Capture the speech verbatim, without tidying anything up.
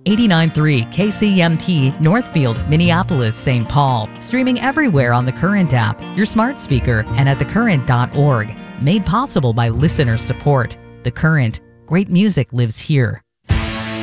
eighty-nine point three K C M T Northfield, Minneapolis, Saint Paul. Streaming everywhere on the Current app, your smart speaker, and at the current dot org. Made possible by listener support. The Current. Great music lives here.